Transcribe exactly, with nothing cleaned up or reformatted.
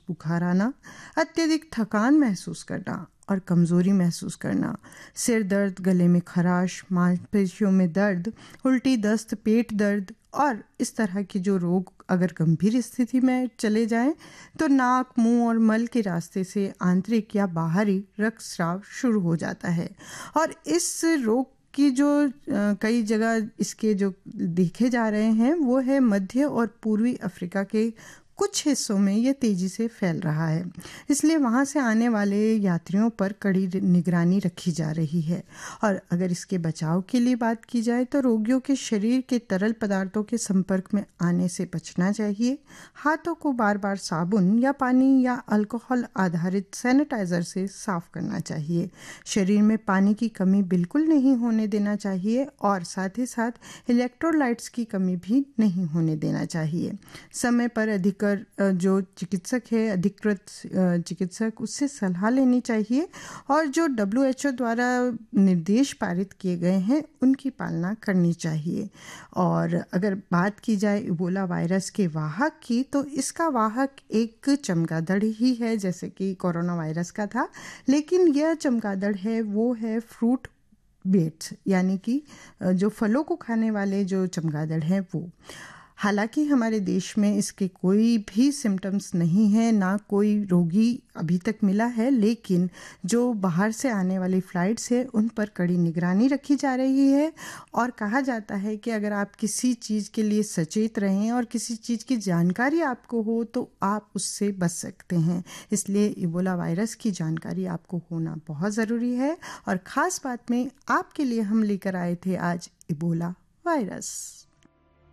बुखार आना, अत्यधिक थकान महसूस करना और कमज़ोरी महसूस करना, सिर दर्द, गले में खराश, मांसपेशियों में दर्द, उल्टी, दस्त, पेट दर्द और इस तरह के जो रोग अगर गंभीर स्थिति में चले जाएं तो नाक, मुंह और मल के रास्ते से आंतरिक या बाहरी रक्तस्राव शुरू हो जाता है। और इस रोग की जो कई जगह इसके जो देखे जा रहे हैं वो है मध्य और पूर्वी अफ्रीका के कुछ हिस्सों में ये तेज़ी से फैल रहा है, इसलिए वहाँ से आने वाले यात्रियों पर कड़ी निगरानी रखी जा रही है। और अगर इसके बचाव के लिए बात की जाए तो रोगियों के शरीर के तरल पदार्थों के संपर्क में आने से बचना चाहिए, हाथों को बार बार साबुन या पानी या अल्कोहल आधारित सैनिटाइज़र से साफ करना चाहिए, शरीर में पानी की कमी बिल्कुल नहीं होने देना चाहिए और साथ ही साथ इलेक्ट्रोलाइट्स की कमी भी नहीं होने देना चाहिए। समय पर अधिक जो चिकित्सक है, अधिकृत चिकित्सक, उससे सलाह लेनी चाहिए और जो डब्ल्यू एच ओ द्वारा निर्देश पारित किए गए हैं उनकी पालना करनी चाहिए। और अगर बात की जाए इबोला वायरस के वाहक की तो इसका वाहक एक चमगादड़ ही है, जैसे कि कोरोना वायरस का था, लेकिन यह चमगादड़ है वो है फ्रूट बेट्स, यानी कि जो फलों को खाने वाले जो चमगादड़ हैं वो। हालांकि हमारे देश में इसके कोई भी सिम्टम्स नहीं है, ना कोई रोगी अभी तक मिला है, लेकिन जो बाहर से आने वाली फ़्लाइट्स है उन पर कड़ी निगरानी रखी जा रही है और कहा जाता है कि अगर आप किसी चीज़ के लिए सचेत रहें और किसी चीज़ की जानकारी आपको हो तो आप उससे बच सकते हैं। इसलिए इबोला वायरस की जानकारी आपको होना बहुत ज़रूरी है और ख़ास बात में आपके लिए हम लेकर आए थे आज इबोला वायरस।